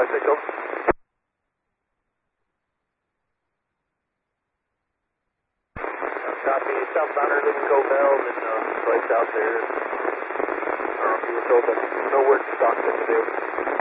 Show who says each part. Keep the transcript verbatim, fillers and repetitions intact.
Speaker 1: five six zero. Copy, southbound Lincoln Valve and uh, place out there. I don't know if you were told, but no work stock today.